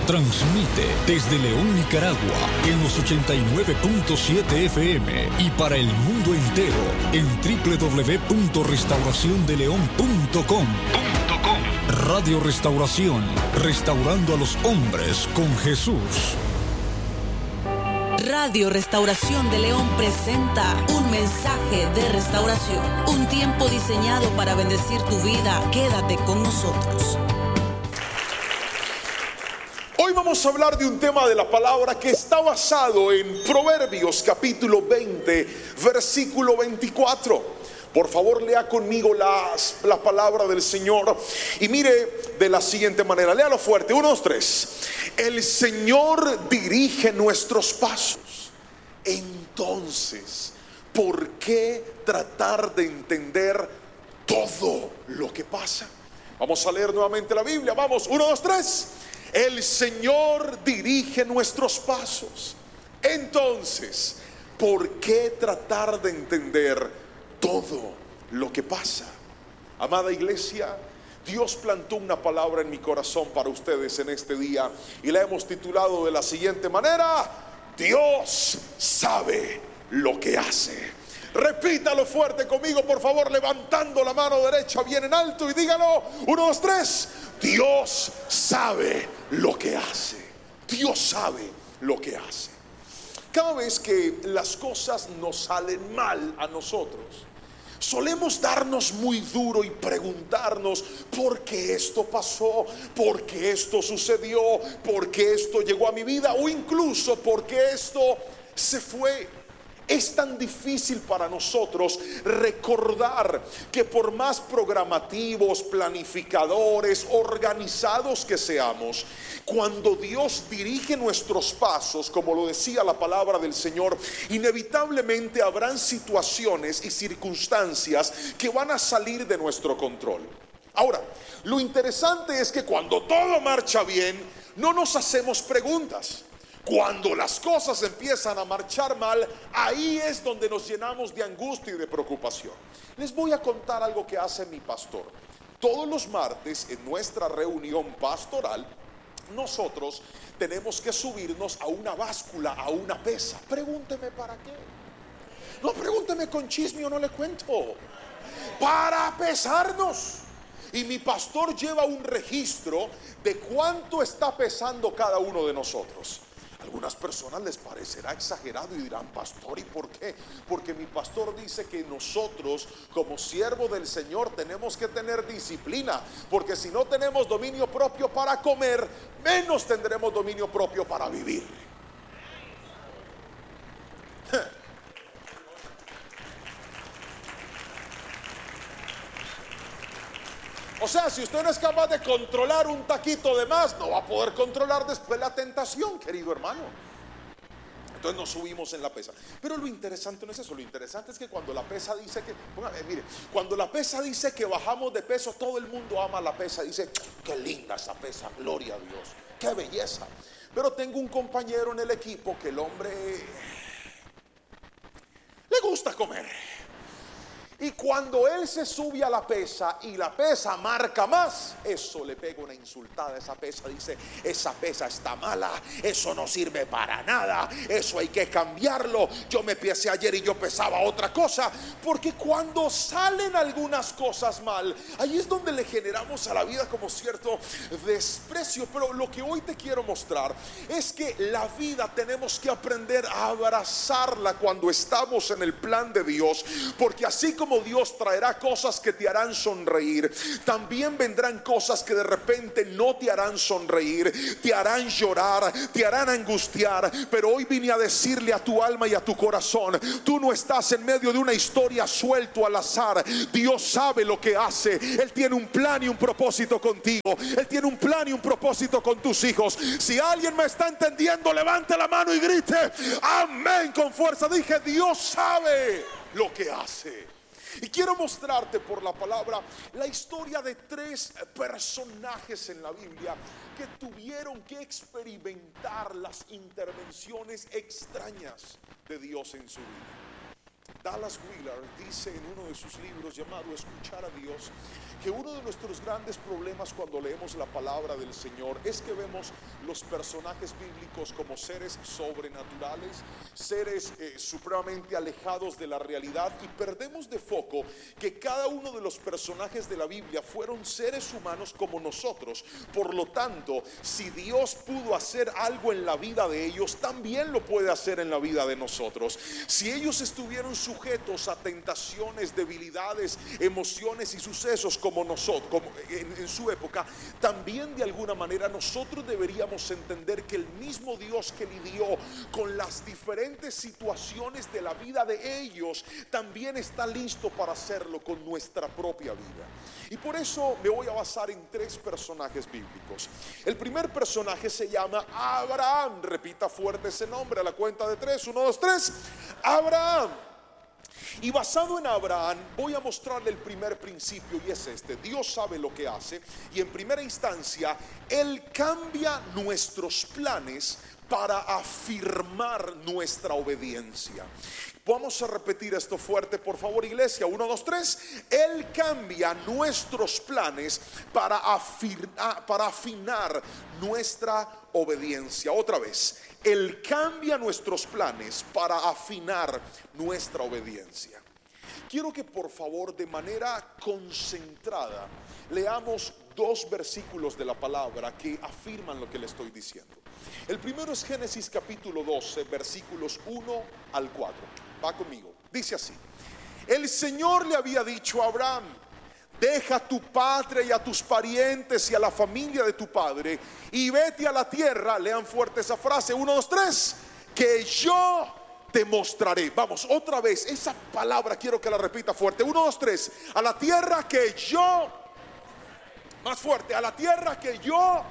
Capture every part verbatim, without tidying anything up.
Transmite desde León, Nicaragua, en los ochenta y nueve punto siete F M y para el mundo entero en doble u doble u doble u punto restauración de león punto com. Radio Restauración, restaurando a los hombres con Jesús. Radio Restauración de León presenta un mensaje de restauración, un tiempo diseñado para bendecir tu vida. Quédate con nosotros. Hoy vamos a hablar de un tema de la palabra que está basado en Proverbios capítulo veinte, versículo veinticuatro. Por favor, lea conmigo las, la palabra del Señor y mire de la siguiente manera. Léalo fuerte, uno, dos, tres. El Señor dirige nuestros pasos. Entonces, ¿por qué tratar de entender todo lo que pasa? Vamos a leer nuevamente la Biblia. Vamos, uno, dos, tres. El Señor dirige nuestros pasos. Entonces, ¿por qué tratar de entender todo lo que pasa? Amada iglesia, Dios plantó una palabra en mi corazón para ustedes en este día y la hemos titulado de la siguiente manera: Dios sabe lo que hace. Repítalo fuerte conmigo, por favor, levantando la mano derecha bien en alto y dígalo, uno, dos, tres. Dios sabe lo que hace. Dios sabe lo que hace. Cada vez que las cosas nos salen mal a nosotros, solemos darnos muy duro y preguntarnos ¿por qué esto pasó? ¿Por qué esto sucedió? ¿Por qué esto llegó a mi vida? O incluso ¿por qué esto se fue? Es tan difícil para nosotros recordar que por más programativos, planificadores, organizados que seamos, cuando Dios dirige nuestros pasos, como lo decía la palabra del Señor, inevitablemente habrán situaciones y circunstancias que van a salir de nuestro control. Ahora, lo interesante es que cuando todo marcha bien, no nos hacemos preguntas. Cuando las cosas empiezan a marchar mal, ahí es donde nos llenamos de angustia y de preocupación. Les voy a contar algo que hace mi pastor. Todos los martes en nuestra reunión pastoral, nosotros tenemos que subirnos a una báscula, a una pesa. Pregúnteme para qué. No, pregúnteme con chisme o no le cuento. Para pesarnos. Y mi pastor lleva un registro de cuánto está pesando cada uno de nosotros. Algunas personas les parecerá exagerado y dirán, pastor, ¿y por qué? Porque mi pastor dice que nosotros como siervo del Señor tenemos que tener disciplina, porque si no tenemos dominio propio para comer, menos tendremos dominio propio para vivir. O sea, si usted no es capaz de controlar un taquito de más, no va a poder controlar después la tentación, querido hermano. Entonces nos subimos en la pesa. Pero lo interesante no es eso. Lo interesante es que cuando la pesa dice que, póngame, mire, cuando la pesa dice que bajamos de peso, todo el mundo ama la pesa. Dice, qué linda esa pesa, gloria a Dios, qué belleza. Pero tengo un compañero en el equipo que el hombre le gusta comer. Y cuando él se sube a la pesa y la pesa marca más, eso le pega una insultada a esa pesa. Dice, esa pesa está mala, eso no sirve para nada, eso hay que cambiarlo. Yo me pesé ayer y yo pesaba otra cosa. Porque cuando salen algunas cosas mal, ahí es donde le generamos a la vida como cierto desprecio. Pero lo que hoy te quiero mostrar es que la vida tenemos que aprender a abrazarla cuando estamos en el plan de Dios. Porque así como Dios traerá cosas que te harán sonreír, también vendrán cosas que de repente no te harán sonreír, te harán llorar, te harán angustiar. Pero hoy vine a decirle a tu alma y a tu corazón, tú no estás en medio de una historia suelto al azar. Dios sabe lo que hace. Él tiene un plan y un propósito contigo. Él tiene un plan y un propósito con tus hijos. Si alguien me está entendiendo, levante la mano y grite amén con fuerza. Dije, Dios sabe lo que hace. Y quiero mostrarte por la palabra la historia de tres personajes en la Biblia que tuvieron que experimentar las intervenciones extrañas de Dios en su vida. Dallas Willard dice en uno de sus libros llamado Escuchar a Dios, que uno de nuestros grandes problemas cuando leemos la palabra del Señor es que vemos los personajes bíblicos como seres sobrenaturales, seres eh, supremamente alejados de la realidad, y perdemos de foco que cada uno de los personajes de la Biblia fueron seres humanos como nosotros. Por lo tanto, si Dios pudo hacer algo en la vida de ellos, también lo puede hacer en la vida de nosotros. Si ellos estuvieron sujetos a tentaciones, debilidades, emociones y sucesos como nosotros, como en, en su época, también de alguna manera nosotros deberíamos entender que el mismo Dios que lidió con las diferentes situaciones de la vida de ellos, también está listo para hacerlo con nuestra propia vida. Y por eso me voy a basar en tres personajes bíblicos. El primer personaje se llama Abraham. Repita fuerte ese nombre a la cuenta de tres. Uno, dos, tres. Abraham. Y basado en Abraham voy a mostrarle el primer principio, y es este: Dios sabe lo que hace, y en primera instancia Él cambia nuestros planes para afirmar nuestra obediencia. Vamos a repetir esto fuerte, por favor, iglesia. Uno, dos, tres. Él cambia nuestros planes para, afirmar, para afinar nuestra obediencia. Otra vez, Él cambia nuestros planes para afinar nuestra obediencia. Quiero que por favor, de manera concentrada, leamos dos versículos de la palabra que afirman lo que le estoy diciendo. El primero es Génesis capítulo doce, versículos uno al cuatro. Va conmigo. Dice así: el Señor le había dicho a Abraham: deja a tu patria y a tus parientes y a la familia de tu padre y vete a la tierra. Lean fuerte esa frase. Uno, dos, tres. Que yo te mostraré. Vamos, otra vez, esa palabra quiero que la repita fuerte. Uno, dos, tres. A la tierra que yo, más fuerte, a la tierra que yo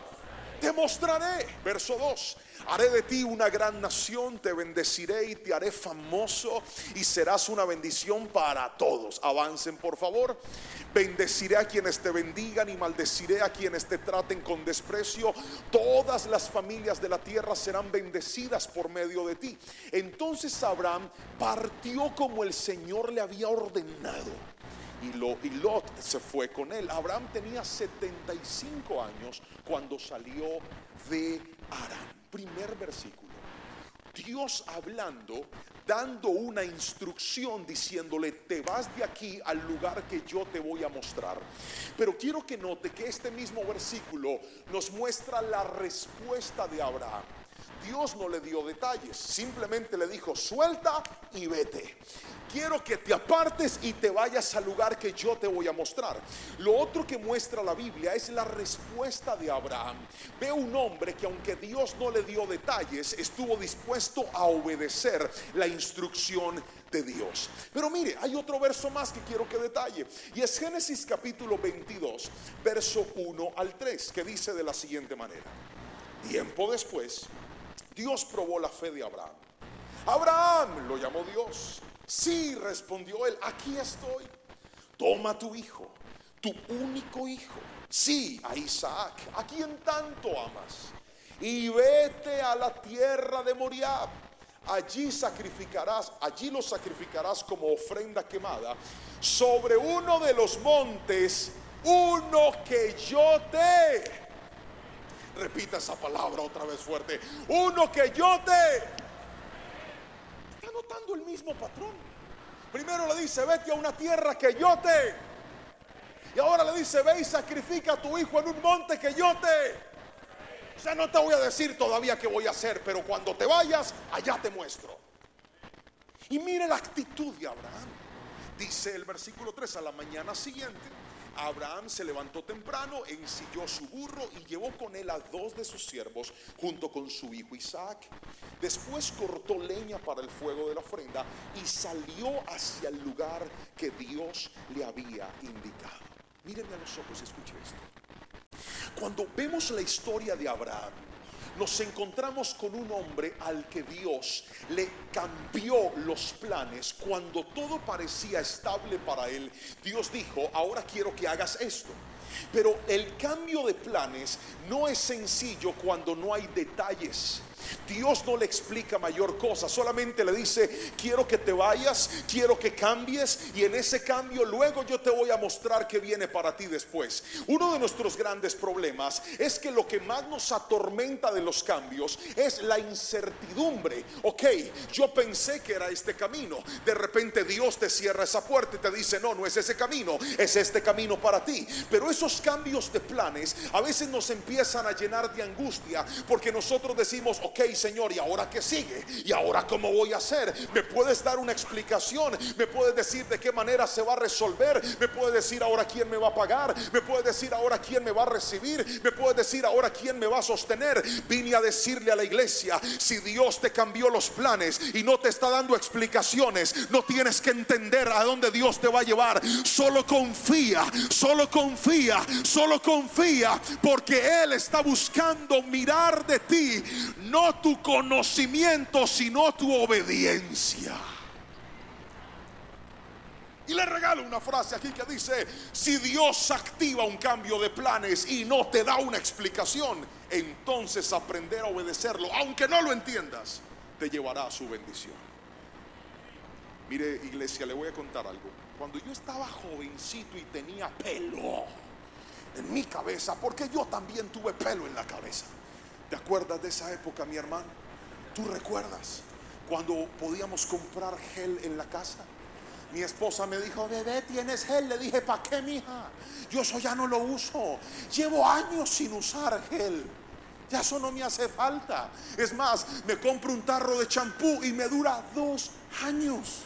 te mostraré. Verso dos. Haré de ti una gran nación, te bendeciré y te haré famoso y serás una bendición para todos. Avancen, por favor. Bendeciré a quienes te bendigan y maldeciré a quienes te traten con desprecio. Todas las familias de la tierra serán bendecidas por medio de ti. Entonces Abraham partió como el Señor le había ordenado, y Lot se fue con él. Abraham tenía setenta y cinco años cuando salió de Harán. Primer versículo. Dios hablando, dando una instrucción, diciéndole: te vas de aquí al lugar que yo te voy a mostrar. Pero quiero que note que este mismo versículo nos muestra la respuesta de Abraham. Dios no le dio detalles, simplemente le dijo: suelta y vete. Quiero que te apartes y te vayas al lugar que yo te voy a mostrar. Lo otro que muestra la Biblia es la respuesta de Abraham. Ve un hombre que, aunque Dios no le dio detalles, estuvo dispuesto a obedecer la instrucción de Dios. Pero mire, hay otro verso más que quiero que detalle, y es Génesis capítulo veintidós, verso uno al tres, que dice de la siguiente manera: tiempo después, Dios probó la fe de Abraham. Abraham, lo llamó Dios. Sí, respondió él, aquí estoy. Toma tu hijo, tu único hijo, sí, a Isaac, a quien tanto amas, y vete a la tierra de Moriab. Allí sacrificarás, allí lo sacrificarás como ofrenda quemada sobre uno de los montes, uno que yo te... Repita esa palabra otra vez fuerte. Uno que yo te... Está notando el mismo patrón. Primero le dice: vete a una tierra que yo te... Y ahora le dice: ve y sacrifica a tu hijo en un monte que yo te... O sea, no te voy a decir todavía qué voy a hacer, pero cuando te vayas, allá te muestro. Y mire la actitud de Abraham. Dice el versículo tres: a la mañana siguiente, Abraham se levantó temprano, ensilló su burro y llevó con él a dos de sus siervos junto con su hijo Isaac. Después cortó leña para el fuego de la ofrenda y salió hacia el lugar que Dios le había indicado. Mírenme a los ojos y escuche esto. Cuando vemos la historia de Abraham, nos encontramos con un hombre al que Dios le cambió los planes. Cuando todo parecía estable para él, Dios dijo: ahora quiero que hagas esto. Pero el cambio de planes no es sencillo cuando no hay detalles. Dios no le explica mayor cosa, solamente le dice: quiero que te vayas, quiero que cambies, y en ese cambio luego yo te voy a mostrar qué viene para ti después. Uno de nuestros grandes problemas es que lo que más nos atormenta de los cambios es la incertidumbre. Ok, yo pensé que era este camino, de repente Dios te cierra esa puerta y te dice: no, no es ese camino, es este camino para ti. Pero esos cambios de planes a veces nos empiezan a llenar de angustia, porque nosotros decimos: ok, Señor, ¿y ahora qué sigue? ¿Y ahora cómo voy a hacer? ¿Me puedes dar una explicación? ¿Me puedes decir de qué manera se va a resolver? ¿Me puedes decir ahora quién me va a pagar? ¿Me puedes decir ahora quién me va a recibir? ¿Me puedes decir ahora quién me va a sostener? Vine a decirle a la iglesia: si Dios te cambió los planes y no te está dando explicaciones, no tienes que entender a dónde Dios te va a llevar. Solo confía, solo confía, solo confía, porque Él está buscando mirar de ti no tu conocimiento, sino tu obediencia. Y le regalo una frase aquí que dice: si Dios activa un cambio de planes y no te da una explicación, entonces aprender a obedecerlo, aunque no lo entiendas, te llevará a su bendición. Mire, iglesia, le voy a contar algo. Cuando yo estaba jovencito y tenía pelo en mi cabeza, porque yo también tuve pelo en la cabeza. ¿Te acuerdas de esa época, mi hermano? ¿Tú recuerdas cuando podíamos comprar gel en la casa? Mi esposa me dijo: bebé, ¿tienes gel? Le dije: ¿para qué, mija? Yo eso ya no lo uso. Llevo años sin usar gel. Ya eso no me hace falta. Es más, me compro un tarro de champú y me dura dos años.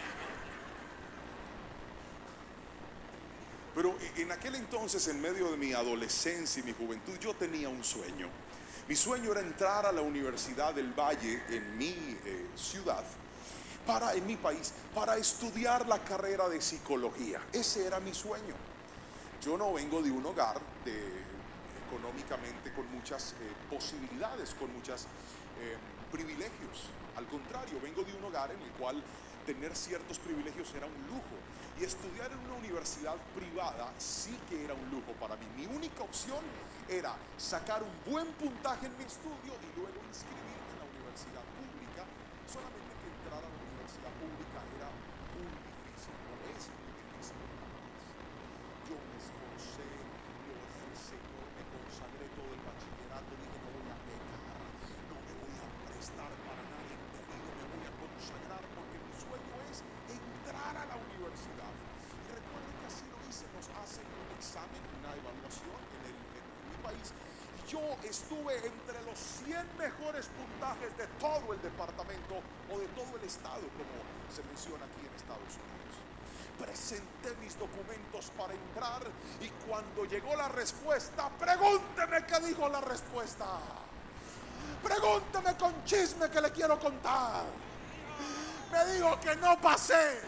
Pero en aquel entonces, en medio de mi adolescencia y mi juventud, yo tenía un sueño. Mi sueño era entrar a la Universidad del Valle en mi eh, ciudad, para, en mi país, para estudiar la carrera de psicología. Ese era mi sueño. Yo no vengo de un hogar de, económicamente con muchas eh, posibilidades, con muchos eh, privilegios. Al contrario, vengo de un hogar en el cual tener ciertos privilegios era un lujo. Y estudiar en una universidad privada sí que era un lujo para mí. Mi única opción era sacar un buen puntaje en mi estudio y luego inscribirme en la universidad pública. Solamente que entrar a la universidad pública era muy difícil, no es muy difícil. Yo me esforcé, yo fui Señor, me consagré todo el bachillerato, dije: no voy a pecar, no me voy a prestar para nada indebido, me voy a consagrar, porque mi sueño es entrar a la universidad. Y recuerdo que así lo hice. Nos hacen un examen, una evaluación en, el, en mi país. Yo estuve entre los cien mejores puntajes de todo el departamento o de todo el estado, como se menciona aquí en Estados Unidos. Presenté mis documentos para entrar y cuando llegó la respuesta, pregúnteme qué dijo la respuesta. Pregúnteme con chisme que le quiero contar. Me dijo que no pasé.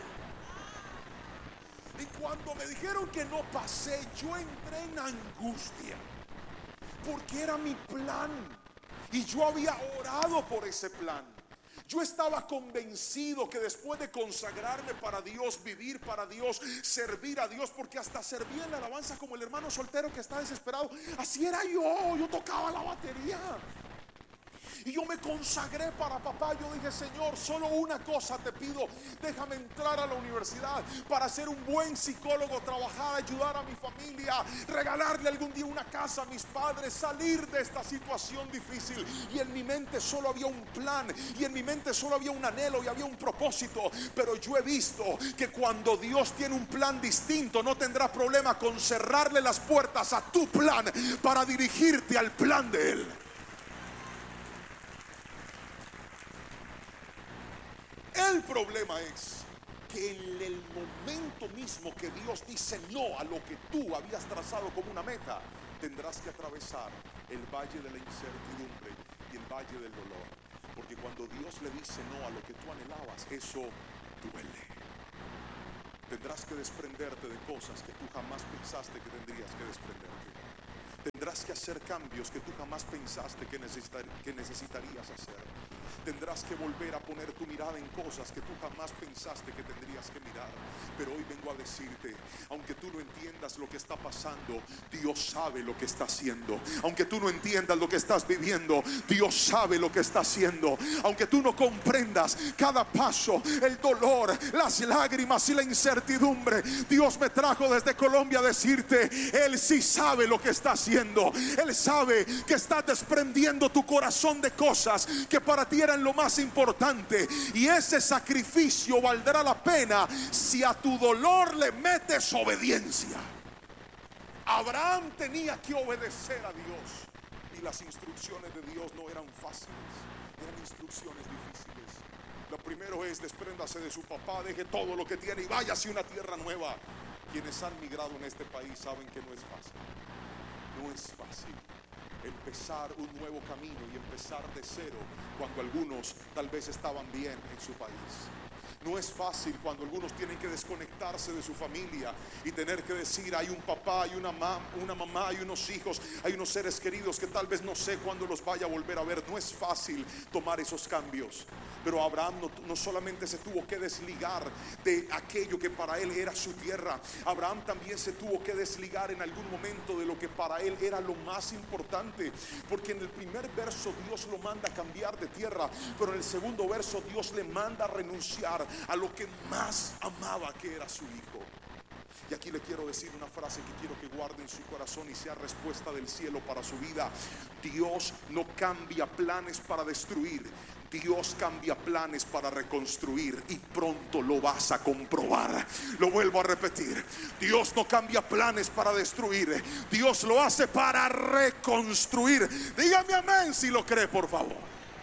Y cuando me dijeron que no pasé, yo entré en angustia, porque era mi plan y yo había orado por ese plan. Yo estaba convencido que después de consagrarme para Dios, vivir para Dios, servir a Dios, porque hasta servía en la alabanza como el hermano soltero que está desesperado, así era yo, yo tocaba la batería. Y yo me consagré para papá. Yo dije: Señor, solo una cosa te pido, déjame entrar a la universidad para ser un buen psicólogo, trabajar, ayudar a mi familia, regalarle algún día una casa a mis padres, salir de esta situación difícil. Y en mi mente solo había un plan, y en mi mente solo había un anhelo y había un propósito. Pero yo he visto que cuando Dios tiene un plan distinto, no tendrá problema con cerrarle las puertas a tu plan para dirigirte al plan de Él. El problema es que en el momento mismo que Dios dice no a lo que tú habías trazado como una meta, tendrás que atravesar el valle de la incertidumbre y el valle del dolor. Porque cuando Dios le dice no a lo que tú anhelabas, eso duele. Tendrás que desprenderte de cosas que tú jamás pensaste que tendrías que desprenderte. Tendrás que hacer cambios que tú jamás pensaste que, necesitar, que necesitarías hacer. tendrás que volver a poner tu mirada en cosas que tú jamás pensaste que tendrías que mirar. Pero hoy vengo a decirte, aunque tú no entiendas lo que está pasando, Dios sabe lo que está haciendo. Aunque tú no entiendas lo que estás viviendo, Dios sabe lo que está haciendo. Aunque tú no comprendas cada paso, el dolor, las lágrimas y la incertidumbre, Dios me trajo desde Colombia a decirte, Él sí sabe lo que está haciendo. Él sabe que estás desprendiendo tu corazón de cosas que para ti eran lo más importante, y ese sacrificio valdrá la pena si a tu dolor le metes obediencia. Abraham tenía que obedecer a Dios, y las instrucciones de Dios no eran fáciles, eran instrucciones difíciles. Lo primero es: despréndase de su papá, deje todo lo que tiene y váyase a una tierra nueva. Quienes han migrado en este país saben que no es fácil. No es fácil empezar un nuevo camino y empezar de cero cuando algunos tal vez estaban bien en su país. No es fácil cuando algunos tienen que desconectarse de su familia y tener que decir: hay un papá, hay una, mam una mamá, hay unos hijos, hay unos seres queridos que tal vez no sé cuándo los vaya a volver a ver. No es fácil tomar esos cambios. Pero Abraham no, no solamente se tuvo que desligar de aquello que para él era su tierra. Abraham también se tuvo que desligar en algún momento de lo que para él era lo más importante. Porque en el primer verso Dios lo manda a cambiar de tierra, pero en el segundo verso Dios le manda a renunciar a lo que más amaba, que era su hijo. Y aquí le quiero decir una frase que quiero que guarde en su corazón y sea respuesta del cielo para su vida. Dios no cambia planes para destruir, Dios cambia planes para reconstruir, y pronto lo vas a comprobar. Lo vuelvo a repetir: Dios no cambia planes para destruir, Dios lo hace para reconstruir. Dígame amén si lo cree, por favor.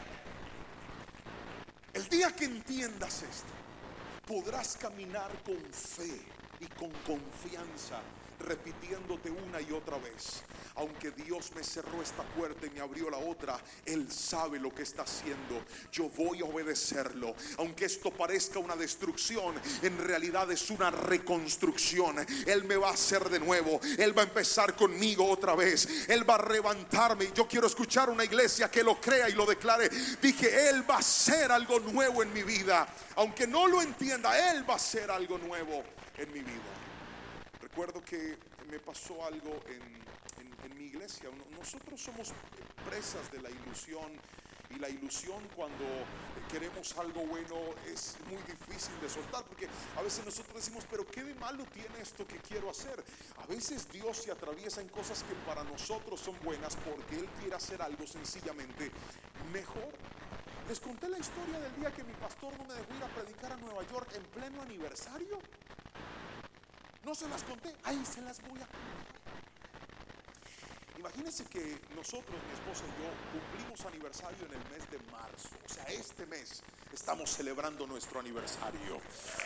El día que entiendas esto, podrás caminar con fe y con confianza, repitiéndote una y otra vez: aunque Dios me cerró esta puerta y me abrió la otra, Él sabe lo que está haciendo, yo voy a obedecerlo. Aunque esto parezca una destrucción, en realidad es una reconstrucción. Él me va a hacer de nuevo, Él va a empezar conmigo otra vez, Él va a levantarme. Yo quiero escuchar una iglesia que lo crea y lo declare. Dije: Él va a hacer algo nuevo en mi vida. Aunque no lo entienda, Él va a hacer algo nuevo en mi vida. Recuerdo que me pasó algo en, en, en mi iglesia. Nosotros somos presas de la ilusión, y la ilusión, cuando queremos algo bueno, es muy difícil de soltar, porque a veces nosotros decimos: pero qué de malo tiene esto que quiero hacer. A veces Dios se atraviesa en cosas que para nosotros son buenas, porque Él quiere hacer algo sencillamente mejor. Les conté la historia del día que mi pastor no me dejó ir a predicar a Nueva York en pleno aniversario. No se las conté, ahí se las voy a contar. Imagínense que nosotros, mi esposa y yo, cumplimos aniversario en el mes de marzo. O sea, este mes estamos celebrando nuestro aniversario.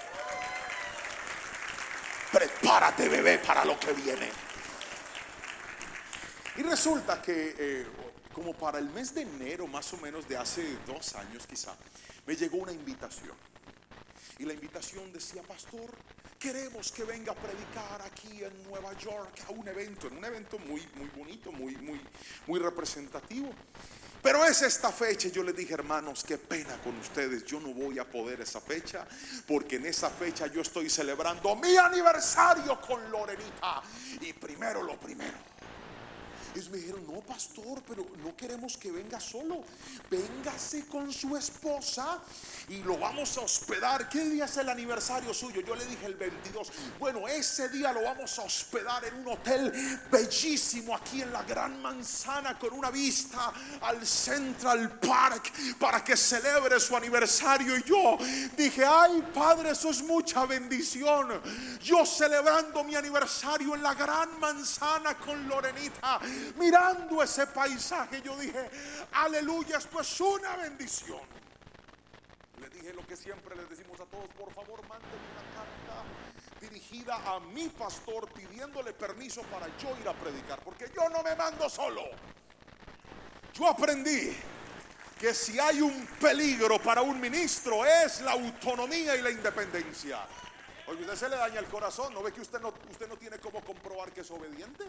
Prepárate, bebé, para lo que viene. Y resulta que eh, como para el mes de enero, más o menos de hace dos años quizá, me llegó una invitación. Y la invitación decía: pastor, queremos que venga a predicar aquí en Nueva York a un evento, en un evento muy, muy bonito, muy, muy, muy representativo. Pero es esta fecha. Yo les dije: hermanos, qué pena con ustedes, yo no voy a poder esa fecha, porque en esa fecha yo estoy celebrando mi aniversario con Lorenita. Y primero lo primero. Ellos me dijeron: no, pastor, pero no queremos que venga solo, véngase con su esposa y lo vamos a hospedar. ¿Qué día es el aniversario suyo? Yo le dije: el veintidós. Bueno, ese día lo vamos a hospedar en un hotel bellísimo aquí en la Gran Manzana, con una vista al Central Park, para que celebre su aniversario. Y yo dije: ay, padre, eso es mucha bendición. Yo celebrando mi aniversario en la Gran Manzana con Lorenita, mirando ese paisaje, yo dije: aleluya, esto es una bendición. Les dije lo que siempre les decimos a todos: por favor, mándenme una carta dirigida a mi pastor pidiéndole permiso para yo ir a predicar, porque yo no me mando solo. Yo aprendí que si hay un peligro para un ministro, es la autonomía y la independencia. Oye, usted se le daña el corazón, ¿no ve que usted no, usted no tiene cómo comprobar que es obediente?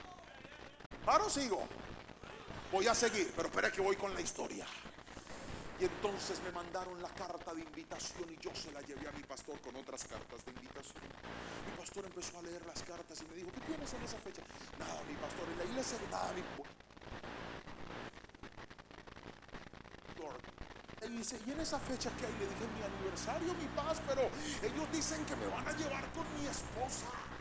¿Paro o sigo? Voy a seguir, pero espera que voy con la historia. Y entonces me mandaron la carta de invitación y yo se la llevé a mi pastor con otras cartas de invitación. Mi pastor empezó a leer las cartas y me dijo: ¿qué tienes en esa fecha? Nada, mi pastor, en la iglesia nada, mi y dice: ¿y en esa fecha qué hay? Le dije: mi aniversario, mi paz, pero ellos dicen que me van a llevar con mi esposa.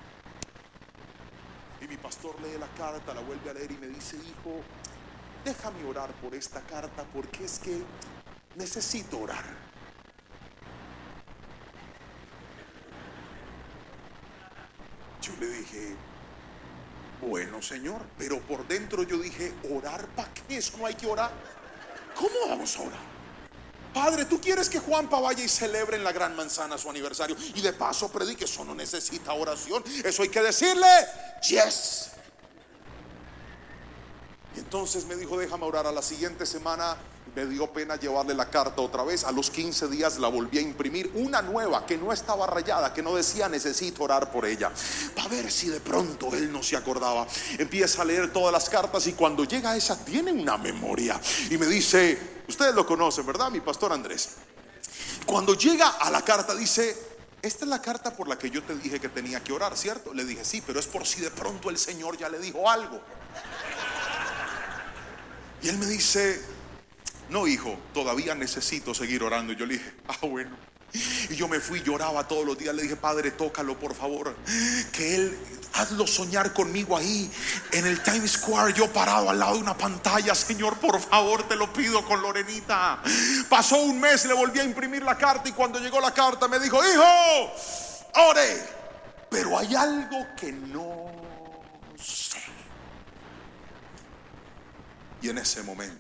Y mi pastor lee la carta, la vuelve a leer y me dice: hijo, déjame orar por esta carta porque es que necesito orar. Yo le dije: bueno, señor, pero por dentro yo dije: ¿orar para qué? Eso no hay que orar. ¿Cómo vamos a orar? Padre, ¿tú quieres que Juanpa vaya y celebre en la Gran Manzana su aniversario y de paso predique? Eso no necesita oración. Eso hay que decirle yes. Y entonces me dijo: déjame orar. A la siguiente semana me dio pena llevarle la carta otra vez. A los quince días la volví a imprimir, una nueva que no estaba rayada, que no decía necesito orar por ella, para ver si de pronto él no se acordaba. Empieza a leer todas las cartas y cuando llega a esa tiene una memoria y me dice: ustedes lo conocen, ¿verdad? Mi pastor Andrés. Cuando llega a la carta dice: esta es la carta por la que yo te dije que tenía que orar, ¿cierto? Le dije: sí, pero es por si de pronto el Señor ya le dijo algo. Y él me dice: no, hijo, todavía necesito seguir orando. Y yo le dije: ah, bueno. Y yo me fui, lloraba todos los días. Le dije: Padre, tócalo por favor, que él, hazlo soñar conmigo ahí en el Times Square, yo parado al lado de una pantalla. Señor, por favor, te lo pido con Lorenita. Pasó un mes, le volví a imprimir la carta y cuando llegó la carta me dijo: hijo, ore, pero hay algo que no sé. Y en ese momento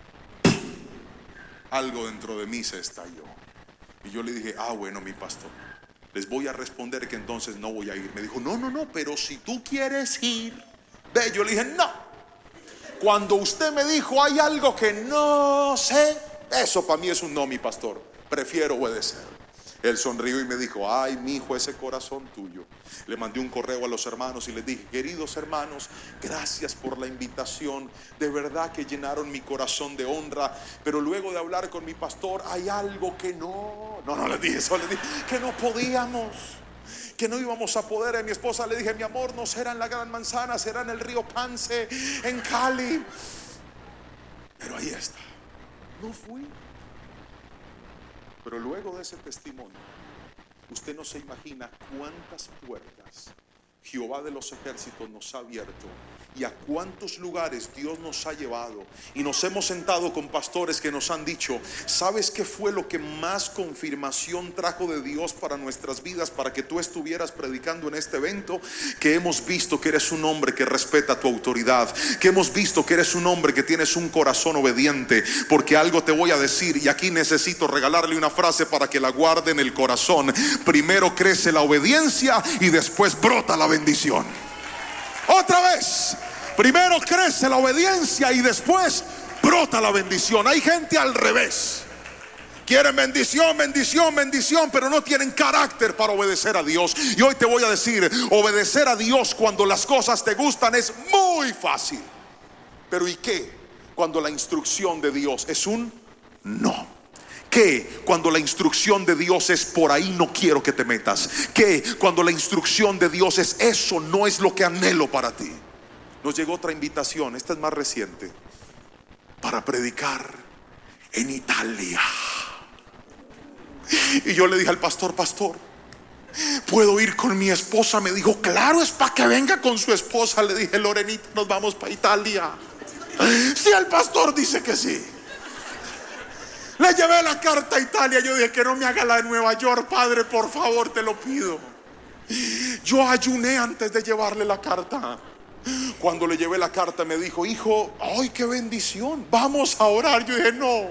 algo dentro de mí se estalló. Y yo le dije: ah, bueno, mi pastor, les voy a responder que entonces no voy a ir. Me dijo: no, no, no, pero si tú quieres ir, ve. Yo le dije: no. Cuando usted me dijo hay algo que no sé, eso para mí es un no, mi pastor. Prefiero obedecer. Él sonrió y me dijo: ay, mi hijo, ese corazón tuyo. Le mandé un correo a los hermanos y les dije: queridos hermanos, gracias por la invitación. De verdad que llenaron mi corazón de honra. Pero luego de hablar con mi pastor, hay algo que no. No, no les dije eso, les dije que no podíamos, que no íbamos a poder. A mi esposa le dije: mi amor, no será en la Gran Manzana, será en el río Pance, en Cali. Pero ahí está. No fui. Pero luego de ese testimonio, usted no se imagina cuántas puertas Jehová de los ejércitos nos ha abierto y a cuántos lugares Dios nos ha llevado. Y nos hemos sentado con pastores que nos han dicho: ¿sabes qué fue lo que más confirmación trajo de Dios para nuestras vidas, para que tú estuvieras predicando en este evento? Que hemos visto que eres un hombre que respeta tu autoridad, que hemos visto que eres un hombre que tienes un corazón obediente. Porque algo te voy a decir, y aquí necesito regalarle una frase para que la guarde en el corazón: primero crece la obediencia y después brota la bendición. Otra vez, primero crece la obediencia y después brota la bendición. Hay gente al revés, quieren bendición, bendición, bendición, pero no tienen carácter para obedecer a Dios. Y hoy te voy a decir: obedecer a Dios cuando las cosas te gustan es muy fácil. Pero ¿y qué cuando la instrucción de Dios es un no? ¿Qué cuando la instrucción de Dios es por ahí no quiero que te metas? ¿Qué cuando la instrucción de Dios es eso no es lo que anhelo para ti? Nos llegó otra invitación, esta es más reciente, para predicar en Italia. Y yo le dije al pastor: pastor, ¿puedo ir con mi esposa? Me dijo: claro, es para que venga con su esposa. Le dije: Lorenita, nos vamos para Italia. Si el pastor dice que sí. Le llevé la carta a Italia. Yo dije: que no me haga la de Nueva York, Padre, por favor, te lo pido. Yo ayuné antes de llevarle la carta. Cuando le llevé la carta me dijo: hijo, ay, qué bendición, vamos a orar. Yo dije: no.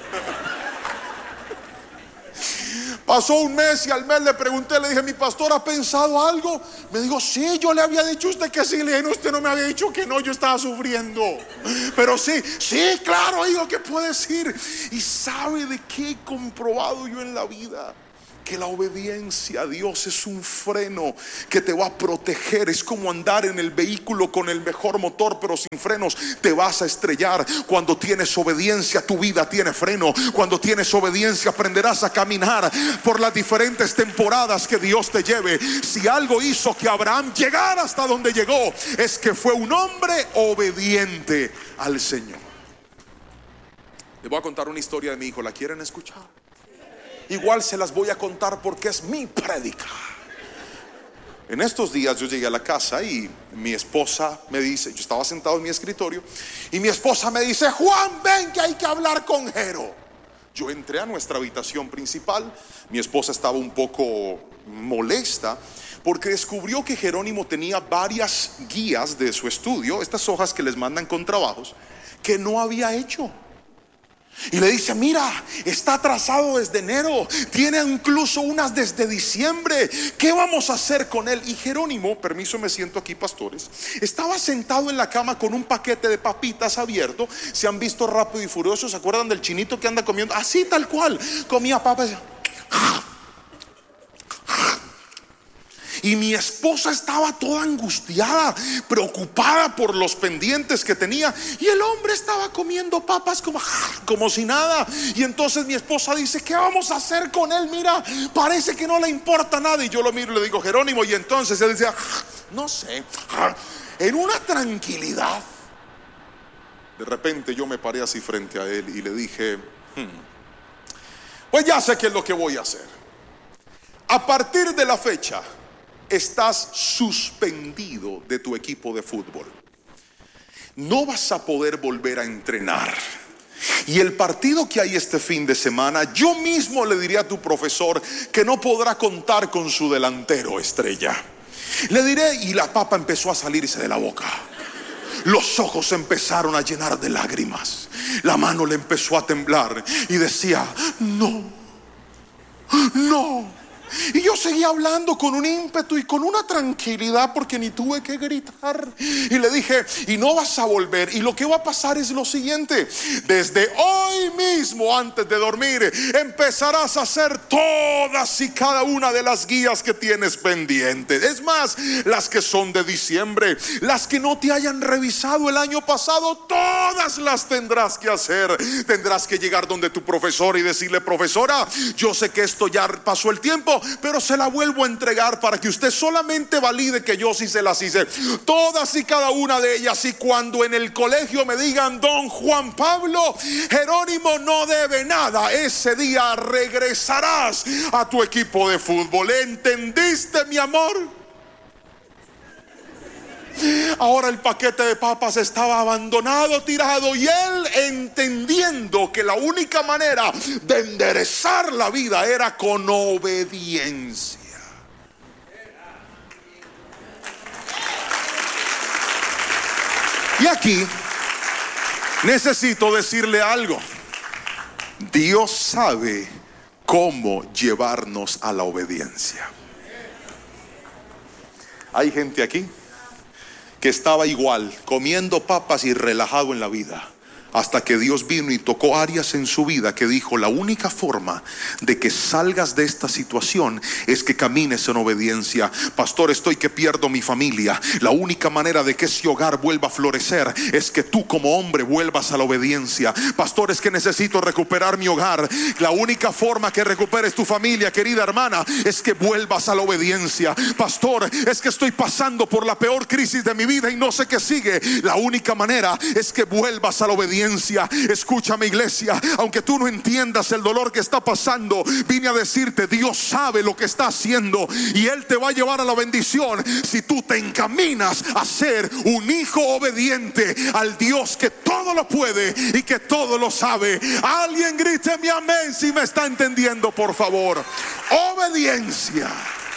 Pasó un mes y al mes le pregunté, le dije: ¿mi pastor ha pensado algo? Me dijo: sí, yo le había dicho a usted que sí. Le dije: no, usted no me había dicho que no, yo estaba sufriendo. Pero sí, sí, claro, hijo, ¿qué puede decir? Y sabe de qué he comprobado yo en la vida, Porque la obediencia a Dios es un freno que te va a proteger. Es como andar en el vehículo con el mejor motor, pero sin frenos te vas a estrellar. Cuando tienes obediencia, tu vida tiene freno. Cuando tienes obediencia, aprenderás a caminar por las diferentes temporadas que Dios te lleve. Si algo hizo que Abraham llegara hasta donde llegó, es que fue un hombre obediente al Señor. Les voy a contar una historia de mi hijo. ¿La quieren escuchar? Igual se las voy a contar porque es mi prédica. En estos días yo llegué a la casa y mi esposa me dice, yo estaba sentado en mi escritorio y mi esposa me dice: Juan, ven que hay que hablar con Jero. Yo entré a nuestra habitación principal. Mi esposa estaba un poco molesta porque descubrió que Jerónimo tenía varias guías de su estudio, estas hojas que les mandan con trabajos, que no había hecho. Y le dice: mira, está atrasado desde enero, tiene incluso unas desde diciembre. ¿Qué vamos a hacer con él? Y Jerónimo, permiso, me siento aquí, pastores, estaba sentado en la cama con un paquete de papitas abierto. ¿Se han visto Rápido y Furioso? ¿Se acuerdan del chinito que anda comiendo? Así tal cual, comía papas. Y mi esposa estaba toda angustiada, preocupada por los pendientes que tenía. Y el hombre estaba comiendo papas como, como si nada. Y entonces mi esposa dice: ¿qué vamos a hacer con él? Mira, parece que no le importa nada. Y yo lo miro y le digo: Jerónimo. Y entonces él decía: no sé, en una tranquilidad. De repente yo me paré así frente a él y le dije: hmm, pues ya sé qué es lo que voy a hacer. A partir de la fecha estás suspendido de tu equipo de fútbol. No vas a poder volver a entrenar. Y el partido que hay este fin de semana, yo mismo le diré a tu profesor que no podrá contar con su delantero estrella. Le diré. Y la papa empezó a salirse de la boca. Los ojos empezaron a llenar de lágrimas. La mano le empezó a temblar y decía: no, no. Y yo seguía hablando con un ímpetu y con una tranquilidad, porque ni tuve que gritar. Y le dije: y no vas a volver. Y lo que va a pasar es lo siguiente: desde hoy mismo, antes de dormir, empezarás a hacer todas y cada una de las guías que tienes pendientes. Es más, las que son de diciembre, las que no te hayan revisado el año pasado, todas las tendrás que hacer. Tendrás que llegar donde tu profesor y decirle: profesora, yo sé que esto ya pasó el tiempo, pero se la vuelvo a entregar para que usted solamente valide que yo sí se las hice, todas y cada una de ellas. Y cuando en el colegio me digan: don Juan Pablo, Jerónimo no debe nada, ese día regresarás a tu equipo de fútbol. ¿Entendiste, mi amor? Ahora el paquete de papas estaba abandonado, tirado, y él, entendiendo que la única manera de enderezar la vida era con obediencia. Y aquí necesito decirle algo. Dios sabe cómo llevarnos a la obediencia. Hay gente aquí que estaba igual, comiendo papas y relajado en la vida, hasta que Dios vino y tocó áreas en su vida que dijo: la única forma de que salgas de esta situación es que camines en obediencia. Pastor, estoy que pierdo mi familia. La única manera de que ese hogar vuelva a florecer es que tú como hombre vuelvas a la obediencia. Pastor, es que necesito recuperar mi hogar. La única forma que recuperes tu familia, querida hermana, es que vuelvas a la obediencia. Pastor, es que estoy pasando por la peor crisis de mi vida y no sé qué sigue. La única manera es que vuelvas a la obediencia. Escúchame, iglesia, aunque tú no entiendas el dolor que está pasando, vine a decirte: Dios sabe lo que está haciendo y Él te va a llevar a la bendición si tú te encaminas a ser un hijo obediente al Dios que todo lo puede y que todo lo sabe. Alguien grite mi amén si me está entendiendo, por favor. Obediencia.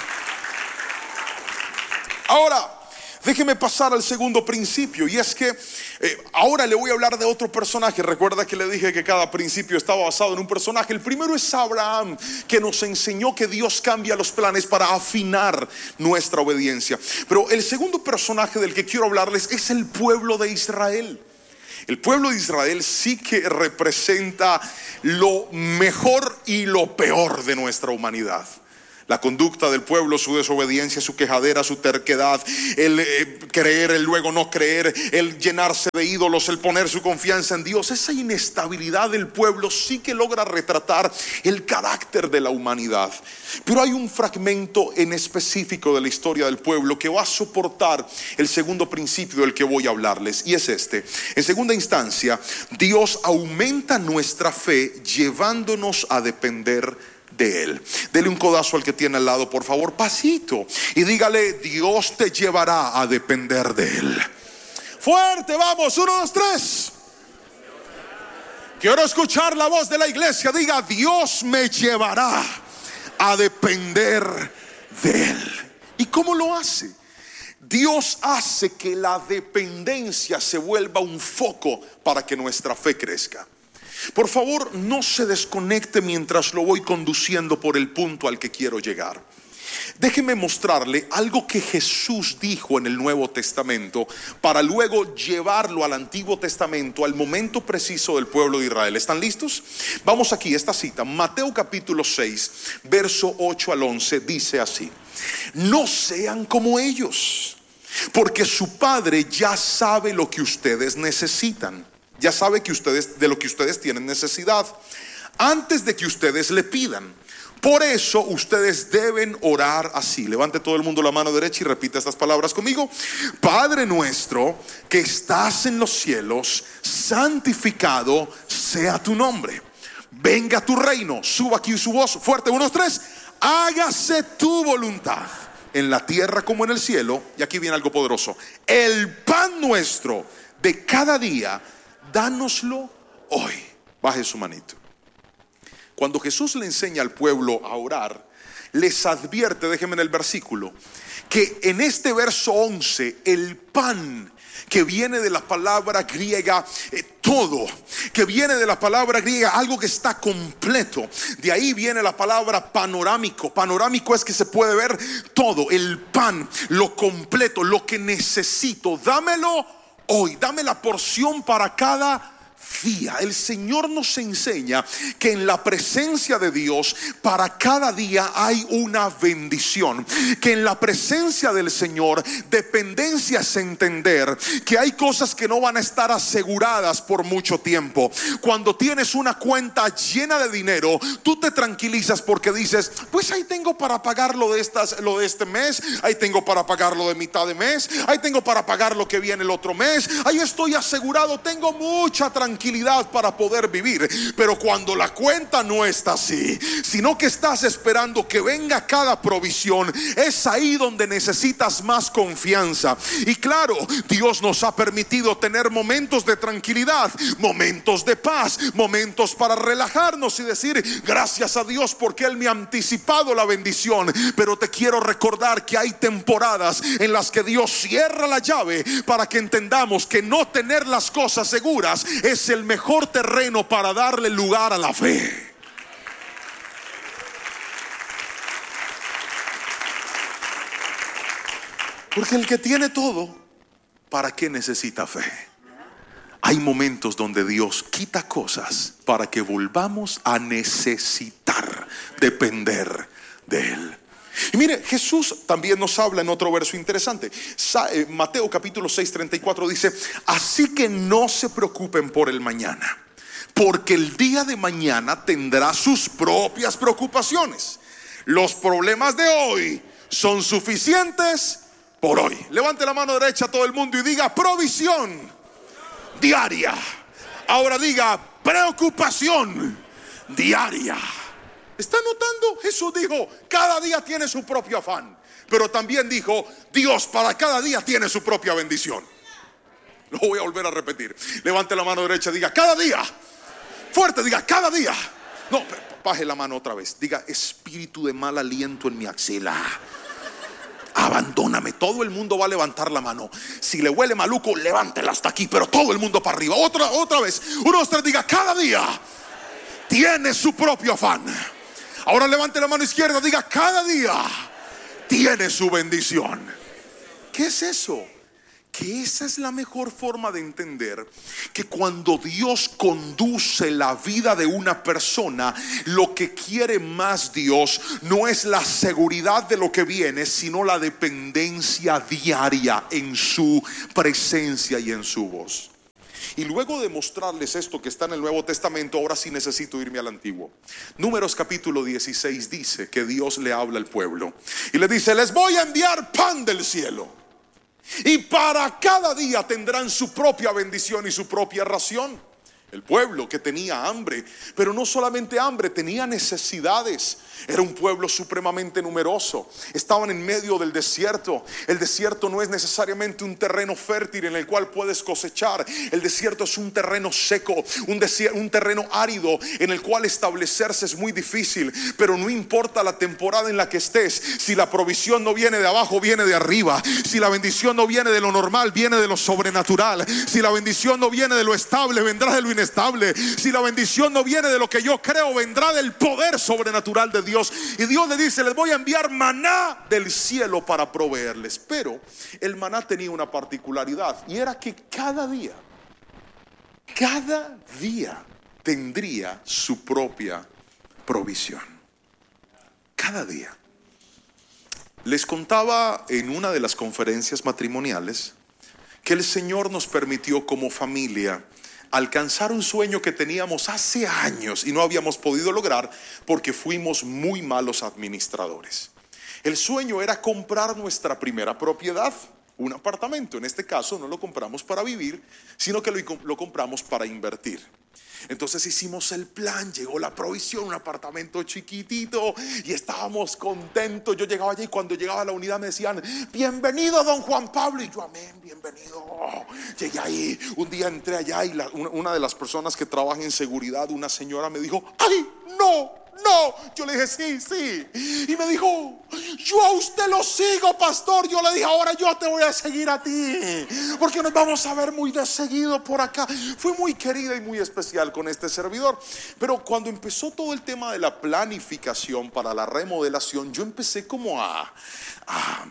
Ahora, déjeme pasar al segundo principio, y es que eh, ahora le voy a hablar de otro personaje. Recuerda que le dije que cada principio estaba basado en un personaje. El primero es Abraham, que nos enseñó que Dios cambia los planes para afinar nuestra obediencia. Pero el segundo personaje del que quiero hablarles es el pueblo de Israel. El pueblo de Israel sí que representa lo mejor y lo peor de nuestra humanidad. La conducta del pueblo, su desobediencia, su quejadera, su terquedad, el eh, creer, el luego no creer, el llenarse de ídolos, el poner su confianza en Dios. Esa inestabilidad del pueblo sí que logra retratar el carácter de la humanidad. Pero hay un fragmento en específico de la historia del pueblo que va a soportar el segundo principio del que voy a hablarles, y es este. En segunda instancia, Dios aumenta nuestra fe llevándonos a depender de Él. Dele un codazo al que tiene al lado, por favor, pasito, y dígale: Dios te llevará a depender de Él. Fuerte, vamos, uno, dos, tres. Quiero escuchar la voz de la iglesia. Diga: Dios me llevará a depender de Él. ¿Y cómo lo hace? Dios hace que la dependencia se vuelva un foco para que nuestra fe crezca. Por favor, no se desconecte mientras lo voy conduciendo por el punto al que quiero llegar. Déjeme mostrarle algo que Jesús dijo en el Nuevo Testamento para luego llevarlo al Antiguo Testamento, al momento preciso del pueblo de Israel. ¿Están listos? Vamos aquí, esta cita, Mateo capítulo seis, verso ocho al once, dice así: no sean como ellos, porque su Padre ya sabe lo que ustedes necesitan. Ya sabe que ustedes, de lo que ustedes tienen necesidad, antes de que ustedes le pidan. Por eso ustedes deben orar así. Levante todo el mundo la mano derecha y repita estas palabras conmigo: Padre nuestro que estás en los cielos, santificado sea tu nombre. Venga tu reino. Suba aquí su voz fuerte, unos tres. Hágase tu voluntad en la tierra como en el cielo. Y aquí viene algo poderoso: el pan nuestro de cada día, dánoslo hoy. Baje su manito. Cuando Jesús le enseña al pueblo a orar, les advierte, déjenme en el versículo, que en este verso once, el pan, que viene de la palabra griega eh, todo, que viene de la palabra griega algo que está completo, de ahí viene la palabra panorámico. Panorámico es que se puede ver todo, el pan, lo completo, lo que necesito, dámelo hoy, dame la porción para cada día. El Señor nos enseña que en la presencia de Dios para cada día hay una bendición, que en la presencia del Señor dependencia es entender que hay cosas que no van a estar aseguradas por mucho tiempo. Cuando tienes una cuenta llena de dinero, tú te tranquilizas porque dices: pues ahí tengo para pagar lo de, estas, lo de este mes, ahí tengo para pagar lo de mitad de mes, ahí tengo para pagar lo que viene el otro mes, ahí estoy asegurado, tengo mucha tranquilidad para poder vivir. Pero cuando la cuenta no está así, sino que estás esperando que venga cada provisión, es ahí donde necesitas más confianza. Y claro, Dios nos ha permitido tener momentos de tranquilidad, momentos de paz, momentos para relajarnos y decir: gracias a Dios porque Él me ha anticipado la bendición. Pero te quiero recordar que hay temporadas en las que Dios cierra la llave para que entendamos que no tener las cosas seguras es el mejor terreno para darle lugar a la fe. Porque el que tiene todo, ¿para qué necesita fe? Hay momentos donde Dios quita cosas para que volvamos a necesitar depender de Él. Y mire, Jesús también nos habla en otro verso interesante. Mateo capítulo seis, treinta y cuatro dice: así que no se preocupen por el mañana, porque el día de mañana tendrá sus propias preocupaciones. Los problemas de hoy son suficientes por hoy. Levante la mano derecha a todo el mundo y diga: provisión diaria. Ahora diga: preocupación diaria. ¿Está notando? Jesús dijo: cada día tiene su propio afán. Pero también dijo: Dios para cada día tiene su propia bendición. Lo voy a volver a repetir. Levante la mano derecha y diga: cada día. Fuerte, diga: cada día. No, baje la mano otra vez. Diga: espíritu de mal aliento en mi axila, abandóname. Todo el mundo va a levantar la mano. Si le huele maluco, levántela hasta aquí, pero todo el mundo para arriba. Otra, otra vez. Uno, dos, tres, diga: cada día tiene su propio afán. Ahora levante la mano izquierda, diga: cada día tiene su bendición. ¿Qué es eso? que esa es la mejor forma de entender que cuando Dios conduce la vida de una persona, lo que quiere más Dios no es la seguridad de lo que viene, sino la dependencia diaria en su presencia y en su voz. Y luego de mostrarles esto que está en el Nuevo Testamento, ahora sí necesito irme al Antiguo. Números capítulo dieciséis dice que Dios le habla al pueblo y le dice: les voy a enviar pan del cielo, y para cada día tendrán su propia bendición y su propia ración. El pueblo que tenía hambre, pero no solamente hambre, tenía necesidades. Era un pueblo supremamente numeroso. Estaban en medio del desierto. El desierto no es necesariamente un terreno fértil en el cual puedes cosechar. El desierto es un terreno seco, un, desier- un terreno árido en el cual establecerse es muy difícil. Pero no importa la temporada en la que estés, si la provisión no viene de abajo, viene de arriba. Si la bendición no viene de lo normal, viene de lo sobrenatural. Si la bendición no viene de lo estable, vendrá de lo inestable. Si la bendición no viene de lo que yo creo, vendrá del poder sobrenatural de Dios. Y Dios le dice: les voy a enviar maná del cielo para proveerles. Pero el maná tenía una particularidad, y era que cada día, cada día tendría su propia provisión. Cada día. Les contaba en una de las conferencias matrimoniales que el Señor nos permitió como familia alcanzar un sueño que teníamos hace años y no habíamos podido lograr porque fuimos muy malos administradores. El sueño era comprar nuestra primera propiedad, un apartamento. En este caso no lo compramos para vivir, sino que lo, lo compramos para invertir. Entonces hicimos el plan, llegó la provisión, un apartamento chiquitito, y estábamos contentos. Yo llegaba allí y cuando llegaba a la unidad me decían: bienvenido don Juan Pablo. Y yo: amén, bienvenido. Llegué ahí, un día entré allá y la, una, una de las personas que trabaja en seguridad, una señora, me dijo: ay, no, no. Yo le dije: sí, sí. Y me dijo: yo a usted lo sigo, pastor. Yo le dije: ahora yo te voy a seguir a ti, porque nos vamos a ver muy de seguido por acá. Fui muy querida y muy especial con este servidor. Pero cuando empezó todo el tema de la planificación para la remodelación, yo empecé como a, a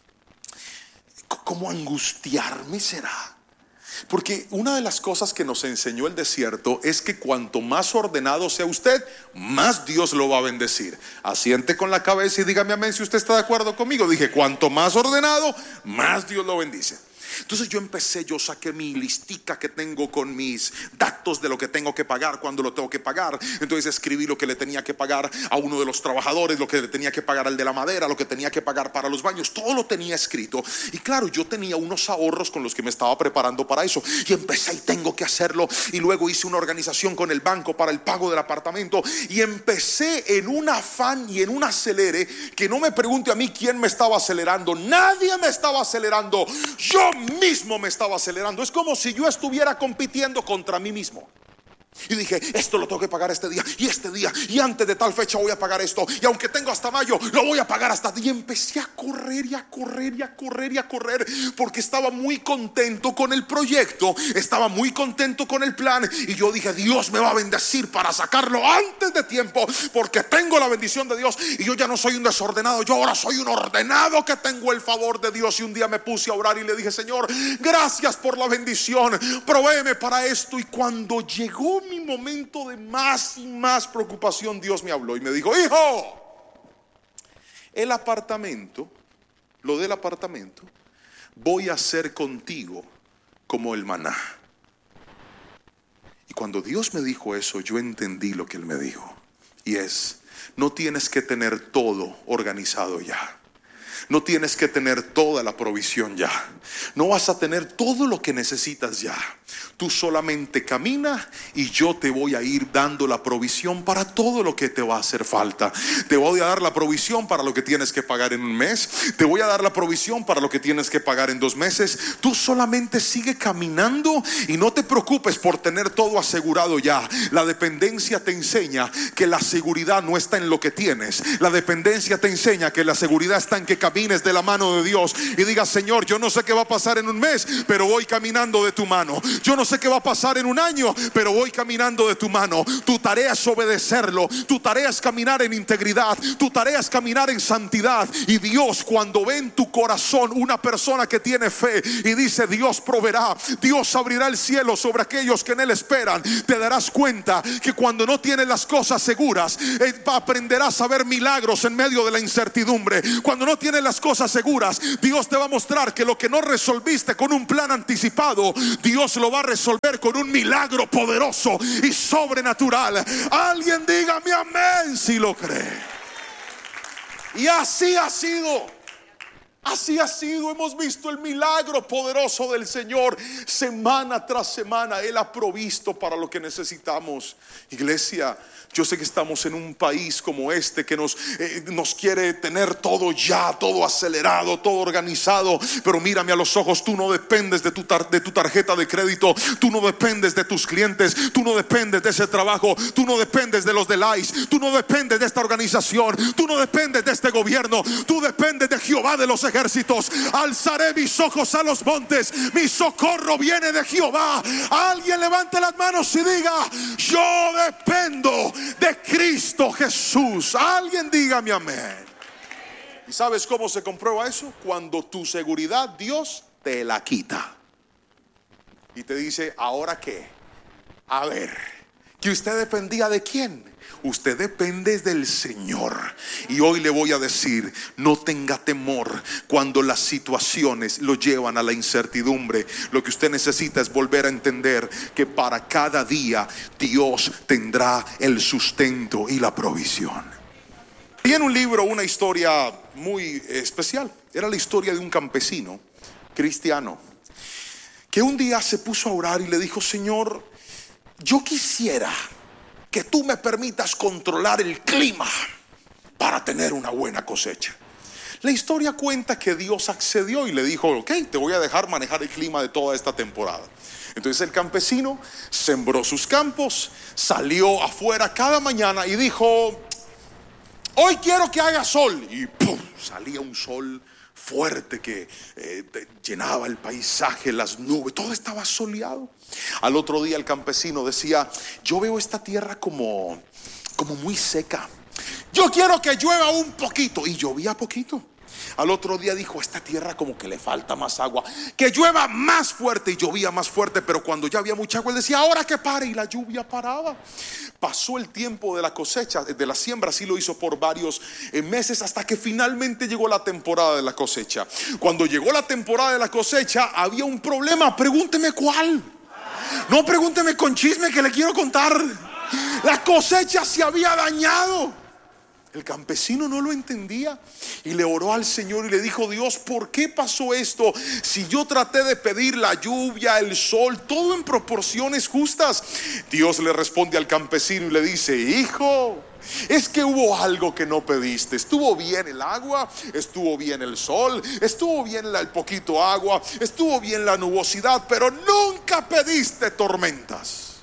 como a angustiarme, será. Porque una de las cosas que nos enseñó el desierto es que cuanto más ordenado sea usted, más Dios lo va a bendecir. Asiente con la cabeza y dígame amén si usted está de acuerdo conmigo. Dije: cuanto más ordenado, más Dios lo bendice. Entonces yo empecé, yo saqué mi listica que tengo con mis datos de lo que tengo que pagar, cuando lo tengo que pagar. Entonces escribí lo que le tenía que pagar a uno de los trabajadores, lo que le tenía que pagar al de la madera, lo que tenía que pagar para los baños. Todo lo tenía escrito. Y claro, yo tenía unos ahorros con los que me estaba preparando para eso. Y empecé y tengo que hacerlo. Y luego hice una organización con el banco para el pago del apartamento. Y empecé en un afán y en un acelere que no me pregunte a mí quién me estaba acelerando. Nadie me estaba acelerando. Yo mismo me estaba acelerando. Es como si yo estuviera compitiendo contra mí mismo. Y dije: esto lo tengo que pagar este día y este día, y antes de tal fecha voy a pagar esto, y aunque tengo hasta mayo, lo voy a pagar hasta. Y empecé a correr y a correr y a correr y a correr, porque estaba muy contento con el proyecto, estaba muy contento con el plan. Y yo dije: Dios me va a bendecir para sacarlo antes de tiempo, porque tengo la bendición de Dios. Y yo ya no soy un desordenado, yo ahora soy un ordenado que tengo el favor de Dios. Y un día me puse a orar y le dije: Señor, gracias por la bendición, provéeme para esto. Y cuando llegó mi momento de más y más preocupación, Dios me habló y me dijo: hijo, el apartamento, lo del apartamento, voy a hacer contigo como el maná. Y cuando Dios me dijo eso, yo entendí lo que Él me dijo. Y es: no tienes que tener todo organizado ya. No tienes que tener toda la provisión ya. No vas a tener todo lo que necesitas ya. Tú solamente camina y yo te voy a ir dando la provisión para todo lo que te va a hacer falta. Te voy a dar la provisión para lo que tienes que pagar en un mes. Te voy a dar la provisión para lo que tienes que pagar en dos meses. Tú solamente sigue caminando y no te preocupes por tener todo asegurado ya. La dependencia te enseña que la seguridad no está en lo que tienes. La dependencia te enseña que la seguridad está en que caminas camines de la mano de Dios y digas: Señor, yo no sé qué va a pasar en un mes, pero voy caminando de tu mano. Yo no sé qué va a pasar en un año, pero voy caminando de tu mano. Tu tarea es obedecerlo, tu tarea es caminar en integridad, tu tarea es caminar en santidad. Y Dios, cuando ve en tu corazón una persona que tiene fe y dice: Dios proveerá, Dios abrirá el cielo sobre aquellos que en Él esperan, te darás cuenta que cuando no tienes las cosas seguras, eh, aprenderás a ver milagros en medio de la incertidumbre. Cuando no tienes las cosas seguras, Dios te va a mostrar que lo que no resolviste con un plan anticipado, Dios lo va a resolver con un milagro poderoso y sobrenatural. Alguien dígame amén si lo cree. Y así ha sido. Así ha sido, hemos visto el milagro poderoso del Señor. Semana tras semana Él ha provisto para lo que necesitamos. Iglesia, yo sé que estamos en un país como este que nos, eh, nos quiere tener todo ya, todo acelerado, todo organizado. Pero mírame a los ojos, tú no dependes de tu, tar- de tu tarjeta de crédito. Tú no dependes de tus clientes. Tú no dependes de ese trabajo. Tú no dependes de los del I C E. Tú no dependes de esta organización. Tú no dependes de este gobierno. Tú dependes de Jehová de los ejércitos. Alzaré mis ojos a los montes, mi socorro viene de Jehová. Alguien levante las manos y diga: yo dependo de Cristo Jesús. Alguien dígame amén. ¿Y sabes cómo se comprueba eso? Cuando tu seguridad Dios te la quita y te dice: ¿ahora qué? A ver, ¿que usted dependía de quién? Usted depende del Señor. Y hoy le voy a decir: no tenga temor cuando las situaciones lo llevan a la incertidumbre. Lo que usted necesita es volver a entender que para cada día Dios tendrá el sustento y la provisión. Y en un libro una historia muy especial. Era la historia de un campesino cristiano que un día se puso a orar y le dijo: Señor, yo quisiera que tú me permitas controlar el clima para tener una buena cosecha. La historia cuenta que Dios accedió y le dijo: ok, te voy a dejar manejar el clima de toda esta temporada. Entonces el campesino sembró sus campos, salió afuera cada mañana y dijo: hoy quiero que haga sol. Y ¡pum!, salía un sol fuerte que eh, llenaba el paisaje, las nubes, todo estaba soleado. Al otro día el campesino decía: yo veo esta tierra como, como muy seca. Yo quiero que llueva un poquito. Y llovía poquito. Al otro día dijo: esta tierra como que le falta más agua, que llueva más fuerte. Y llovía más fuerte, pero cuando ya había mucha agua él decía: ahora que pare. Y la lluvia paraba. Pasó el tiempo de la cosecha, de la siembra. Así lo hizo por varios meses, hasta que finalmente llegó la temporada de la cosecha. Cuando llegó la temporada de la cosecha había un problema. Pregúnteme cuál. No pregúnteme con chisme, que le quiero contar. La cosecha se había dañado. El campesino no lo entendía y le oró al Señor y le dijo: Dios, ¿por qué pasó esto? Si yo traté de pedir la lluvia, el sol, todo en proporciones justas. Dios le responde al campesino y le dice: hijo, es que hubo algo que no pediste. Estuvo bien el agua, estuvo bien el sol, estuvo bien el poquito agua, estuvo bien la nubosidad, pero nunca pediste tormentas.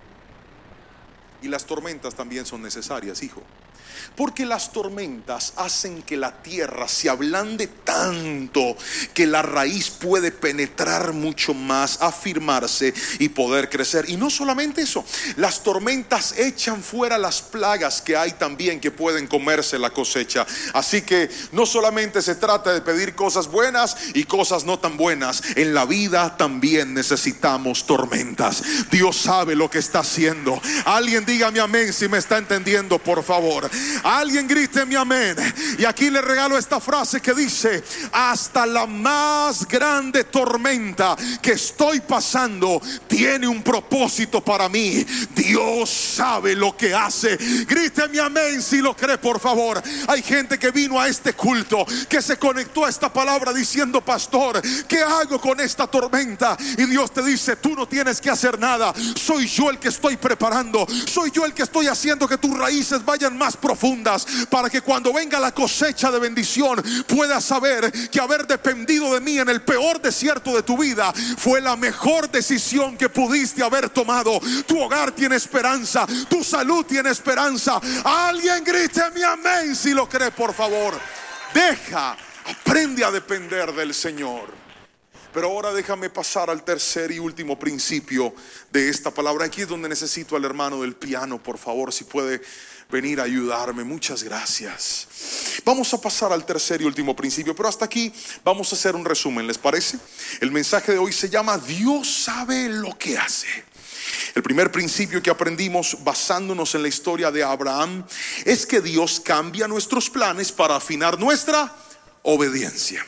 Y las tormentas también son necesarias, hijo, porque las tormentas hacen que la tierra se ablande tanto que la raíz puede penetrar mucho más, afirmarse y poder crecer. Y no solamente eso, las tormentas echan fuera las plagas que hay también, que pueden comerse la cosecha. Así que no solamente se trata de pedir cosas buenas y cosas no tan buenas. En la vida también necesitamos tormentas. Dios sabe lo que está haciendo. Alguien dígame amén si me está entendiendo, por favor. Alguien gríteme amén. Y aquí le regalo esta frase que dice: hasta la más grande tormenta que estoy pasando tiene un propósito para mí. Dios sabe lo que hace. Gríteme amén si lo cree, por favor. Hay gente que vino a este culto, que se conectó a esta palabra diciendo: pastor, ¿qué hago con esta tormenta? Y Dios te dice: tú no tienes que hacer nada. Soy yo el que estoy preparando. Soy yo el que estoy haciendo que tus raíces vayan más profundas, para que cuando venga la cosecha de bendición puedas saber que haber dependido de mí en el peor desierto de tu vida fue la mejor decisión que pudiste haber tomado. Tu hogar tiene esperanza, tu salud tiene esperanza. Alguien grite mi amén si lo cree, por favor. Deja Aprende a depender del Señor. Pero ahora déjame pasar al tercer y último principio de esta palabra. Aquí es donde necesito al hermano del piano, por favor, si puede venir a ayudarme. Muchas gracias. Vamos a pasar al tercer y último principio, pero hasta aquí vamos a hacer un resumen, ¿les parece? El mensaje de hoy se llama Dios sabe lo que hace. El primer principio que aprendimos basándonos en la historia de Abraham es que Dios cambia nuestros planes para afinar nuestra obediencia.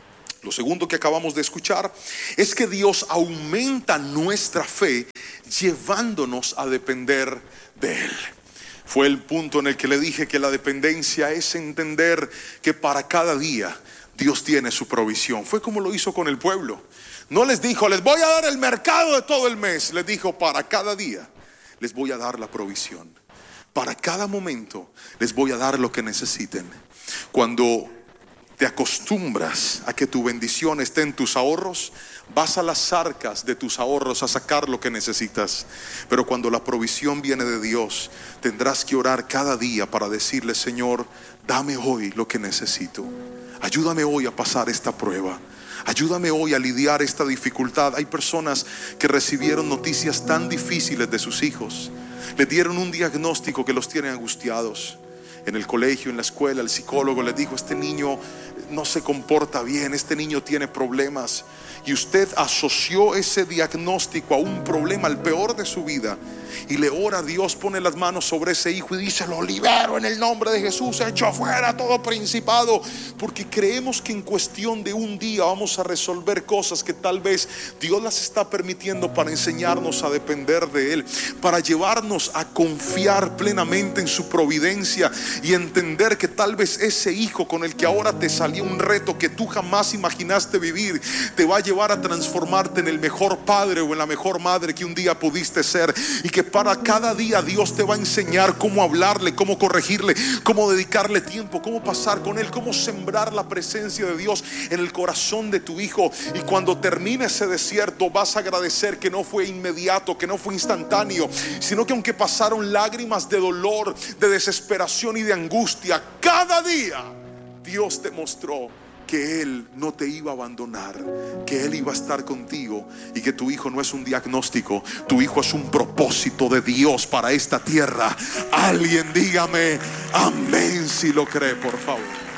Lo segundo que acabamos de escuchar es que Dios aumenta nuestra fe llevándonos a depender de Él. Fue el punto en el que le dije que la dependencia es entender que para cada día Dios tiene su provisión. Fue como lo hizo con el pueblo. No les dijo, les voy a dar el mercado de todo el mes. Les dijo, para cada día les voy a dar la provisión. Para cada momento les voy a dar lo que necesiten. Cuando te acostumbras a que tu bendición esté en tus ahorros, vas a las arcas de tus ahorros a sacar lo que necesitas. Pero cuando la provisión viene de Dios, tendrás que orar cada día para decirle, Señor, dame hoy lo que necesito. Ayúdame hoy a pasar esta prueba. Ayúdame hoy a lidiar esta dificultad. Hay personas que recibieron noticias tan difíciles de sus hijos. Les dieron un diagnóstico que los tiene angustiados. En el colegio, en la escuela, el psicólogo les dijo, este niño no se comporta bien, este niño tiene problemas. Y usted asoció ese diagnóstico a un problema, al peor de su vida, y le ora a Dios, pone las manos sobre ese hijo y dice, lo libero en el nombre de Jesús, echo afuera todo principado. Porque creemos que en cuestión de un día vamos a resolver cosas que tal vez Dios las está permitiendo para enseñarnos a depender de Él, para llevarnos a confiar plenamente en su providencia y entender que tal vez ese hijo con el que ahora te salió un reto que tú jamás imaginaste vivir, te va a llevar a transformarte en el mejor padre o en la mejor madre que un día pudiste ser. Y que para cada día Dios te va a enseñar cómo hablarle, cómo corregirle, cómo dedicarle tiempo, cómo pasar con Él, cómo sembrar la presencia de Dios en el corazón de tu hijo. Y cuando termine ese desierto vas a agradecer que no fue inmediato, que no fue instantáneo, sino que aunque pasaron lágrimas de dolor, de desesperación y de angustia, cada día Dios te mostró que Él no te iba a abandonar, que Él iba a estar contigo, y que tu hijo no es un diagnóstico, tu hijo es un propósito de Dios para esta tierra. Alguien dígame amén si lo cree, por favor.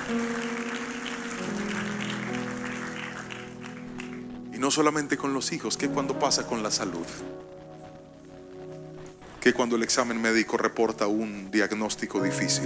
Y no solamente con los hijos, ¿qué cuando pasa con la salud? ¿Qué cuando el examen médico reporta un diagnóstico difícil?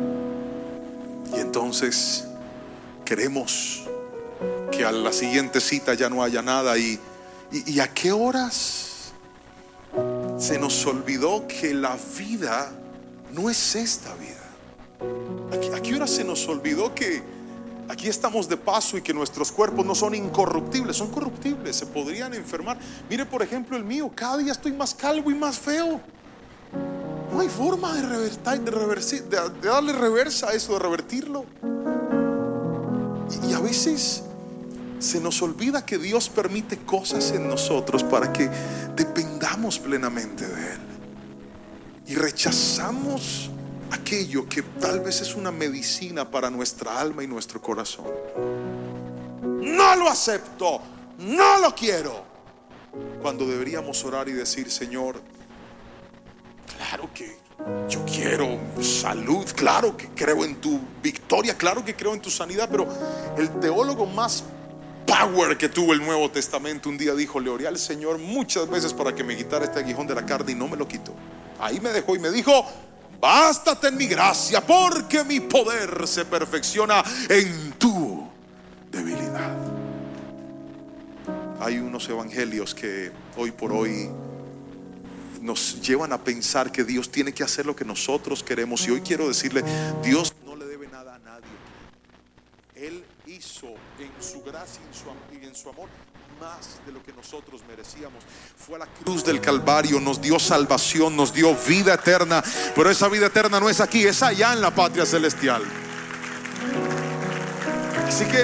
Y entonces queremos que a la siguiente cita ya no haya nada. Y, y, y a qué horas se nos olvidó que la vida no es esta vida. ¿A qué, a qué horas se nos olvidó que aquí estamos de paso y que nuestros cuerpos no son incorruptibles? Son corruptibles, se podrían enfermar. Mire por ejemplo el mío, cada día estoy más calvo y más feo. No hay forma de, revertir, de, reversir, de, de darle reversa a eso, de revertirlo. Y a veces se nos olvida que Dios permite cosas en nosotros para que dependamos plenamente de Él. Y rechazamos aquello que tal vez es una medicina para nuestra alma y nuestro corazón. No lo acepto, no lo quiero. Cuando deberíamos orar y decir, Señor, claro que yo quiero salud, claro que creo en tu victoria, claro que creo en tu sanidad. Pero el teólogo más power que tuvo el Nuevo Testamento un día dijo, le oré al Señor muchas veces para que me quitara este aguijón de la carne y no me lo quitó. Ahí me dejó y me dijo, bástate en mi gracia, porque mi poder se perfecciona en tu debilidad. Hay unos evangelios que hoy por hoy nos llevan a pensar que Dios tiene que hacer lo que nosotros queremos. Y hoy quiero decirle, Dios no le debe nada a nadie. Él hizo en su gracia y en su amor más de lo que nosotros merecíamos. Fue a la cruz del Calvario, nos dio salvación, nos dio vida eterna. Pero esa vida eterna no es aquí, es allá en la patria celestial. Así que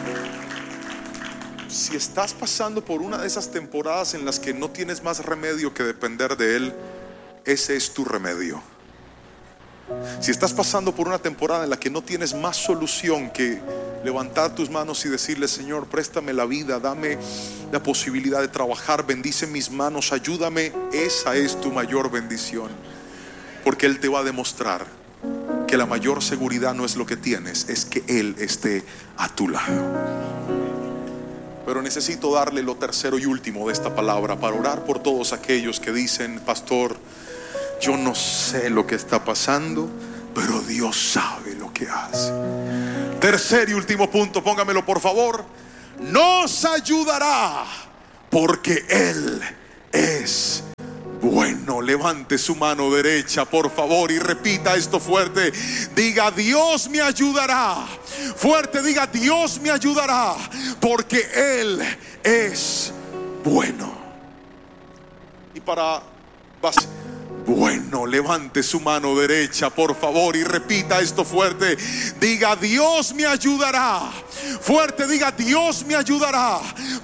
si estás pasando por una de esas temporadas en las que no tienes más remedio que depender de Él, ese es tu remedio. Si estás pasando por una temporada en la que no tienes más solución que levantar tus manos y decirle: Señor, préstame la vida, dame la posibilidad de trabajar, bendice mis manos, ayúdame, esa es tu mayor bendición, porque Él te va a demostrar que la mayor seguridad no es lo que tienes, es que Él esté a tu lado. Pero necesito darle lo tercero y último de esta palabra para orar por todos aquellos que dicen: pastor, yo no sé lo que está pasando, pero Dios sabe lo que hace. Tercer y último punto, póngamelo por favor: nos ayudará porque Él es bueno. Levante su mano derecha por favor y repita esto fuerte. Diga: Dios me ayudará. Fuerte, diga: Dios me ayudará porque Él es bueno. Y para bueno, levante su mano derecha por favor y repita esto fuerte. Diga: Dios me ayudará. Fuerte, diga: Dios me ayudará